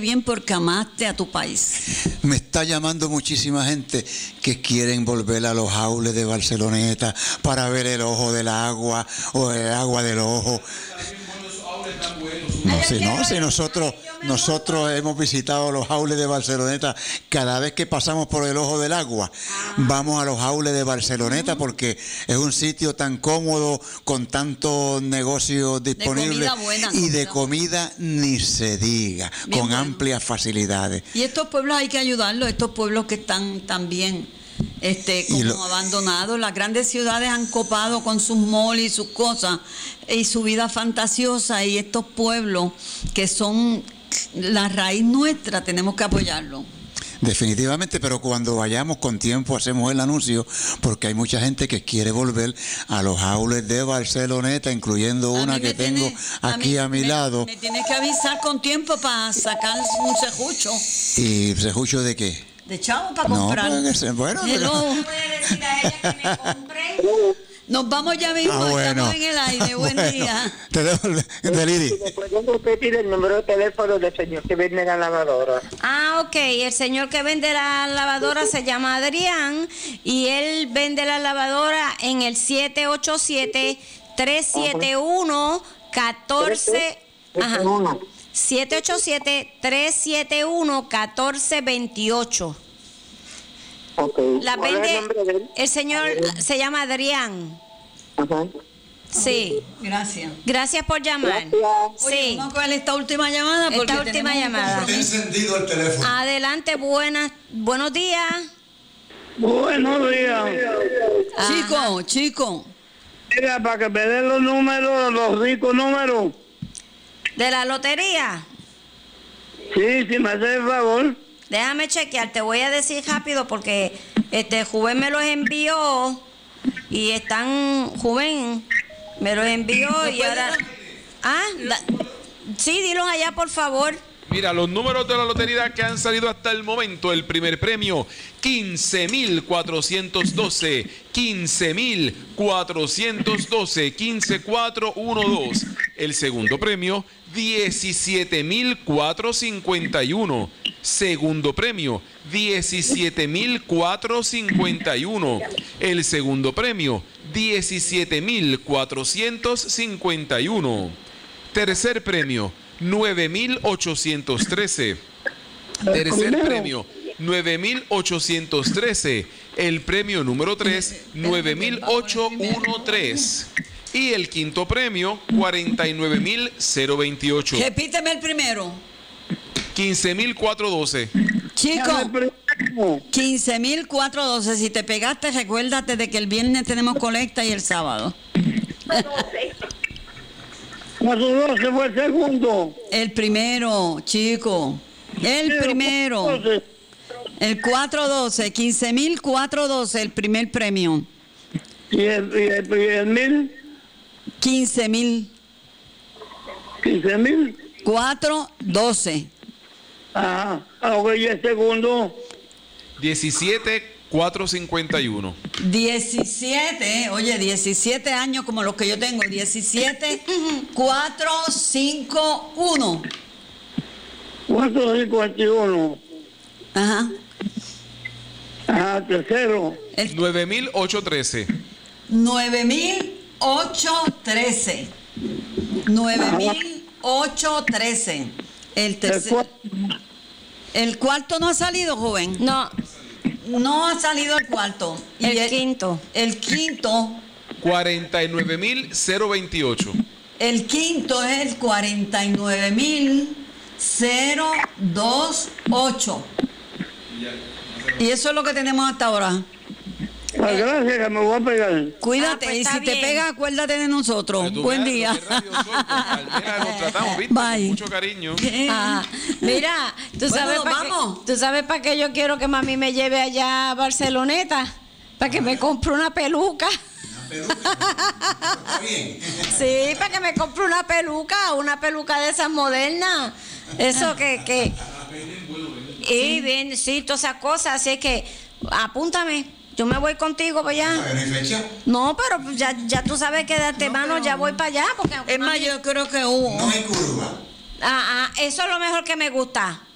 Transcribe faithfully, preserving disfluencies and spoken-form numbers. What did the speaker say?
bien porque amaste a tu país. Me está llamando muchísima gente que quieren volver a los Aules de Barceloneta para ver el ojo del agua o el agua del ojo. No, si no, si nosotros, nosotros hemos visitado los Aules de Barceloneta, cada vez que pasamos por el ojo del agua, vamos a los Aules de Barceloneta porque es un sitio tan cómodo, con tantos negocios disponibles y de comida ni se diga, con amplias facilidades. Y estos pueblos hay que ayudarlos, estos pueblos que están también este, como lo, abandonados. Las grandes ciudades han copado con sus malls y sus cosas y su vida fantasiosa, y estos pueblos que son la raíz nuestra tenemos que apoyarlos. Definitivamente, pero cuando vayamos con tiempo hacemos el anuncio, porque hay mucha gente que quiere volver a los Aules de Barceloneta, incluyendo una que tiene, tengo aquí a, mí, a mi me, lado. Me tienes que avisar con tiempo para sacar un cejucho. ¿Y cejucho de qué? De chavo para comprar. No, pues, bueno, pero... voy a decir a ella que me compré. Nos vamos ya mismo, ah, bueno. estamos en el aire. Buen bueno, día. Te dejo el Deliri. ¿Me pueden repetir el número de teléfono del señor que vende la lavadora? Ah, ok. El señor que vende la lavadora se llama Adrián y él vende la lavadora en el siete ocho siete, tres siete uno, uno cuatro... Ajá. siete ocho siete, tres siete uno, uno cuatro dos ocho. Okay. La ¿Cuál vende es el nombre de él? el señor, se llama Adrián. Ajá. Sí. Gracias. Gracias por llamar. Gracias. Oye, Sí. vamos a coger esta última llamada. Porque Esta última llamada. Está encendido el teléfono. Adelante, buenas, buenos días. Buenos días. Ajá. Chico, chico. Mira, para que me den los números, los ricos números. ¿De la lotería? Sí, si me hace el favor. Déjame chequear, te voy a decir rápido porque este Juven me los envió y están, Juven me los envió y ahora... Ah, da, sí, dilos allá por favor. Mira, los números de la lotería que han salido hasta el momento. El primer premio, quince mil cuatrocientos doce. quince mil cuatrocientos doce. quince mil cuatrocientos doce. El segundo premio, diecisiete mil cuatrocientos cincuenta y uno. Segundo premio, diecisiete mil cuatrocientos cincuenta y uno. El segundo premio, diecisiete mil cuatrocientos cincuenta y uno. Tercer premio, nueve mil ochocientos trece. Tercer premio, nueve mil ochocientos trece. El premio número tres, nueve mil ochocientos trece. Y el quinto premio, cuarenta y nueve mil veintiocho. Repíteme el primero. quince mil cuatrocientos doce. Chico, quince mil cuatrocientos doce. Si te pegaste, recuérdate de que el viernes tenemos colecta y el sábado. cuatrocientos doce fue el segundo. El primero, chico. El primero. El cuatrocientos doce. quince mil cuatrocientos doce, el primer premio. ¿Y el, y el, y el mil? quince mil. ¿quince mil? cuatrocientos doce. Ajá. Ah, y el segundo. diecisiete mil cuatrocientos cincuenta y uno. diecisiete, oye, diecisiete años como los que yo tengo. diecisiete mil cuatrocientos cincuenta y uno. cuatrocientos cincuenta y uno. Ajá. Ajá, tercero. El nueve mil ochocientos trece. nueve mil ochocientos trece. nueve mil ochocientos trece. El tercer. El cuarto no ha salido, joven. No, No ha salido el cuarto. Y el quinto. El quinto. cuarenta y nueve mil veintiocho. El quinto es el cuarenta y nueve mil veintiocho. Y eso es lo que tenemos hasta ahora. Ah, gracias, que me voy a pegar. Cuídate, Ah, pues y está si te bien. pegas, acuérdate de nosotros. Pero tú Buen veas, día. los de Radio Sol, con Almera los tratamos, ¿viste? Bye. Con mucho cariño. Ah, mira, tú Bueno, sabes para qué, vamos. tú sabes para qué yo quiero que mami me lleve allá a Barceloneta, para que me compre una peluca. Sí, para que me compre una peluca, una peluca de esas modernas. Eso que que y bien, sí, todas esas cosas, así es que apúntame. Yo me voy contigo para allá. ¿No hay fecha? No, pero ya, ya tú sabes que de antemano ya voy para allá. Porque Es más, yo creo que hubo. No hay curva. Ah, ah, eso es lo mejor que me gusta.